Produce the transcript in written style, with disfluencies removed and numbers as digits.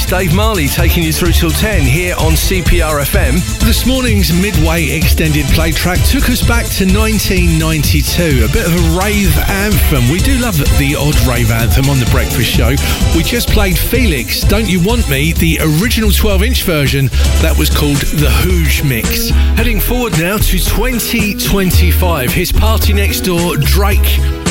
Dave Marley taking you through till 10 here on CPR FM. This morning's Midway extended play track took us back to 1992, a bit of a rave anthem. We do love the odd rave anthem on The Breakfast Show. We just played Felix, Don't You Want Me, the original 12-inch version that was called the Hooge Mix. Heading forward now to 2025, his party next door, Drake.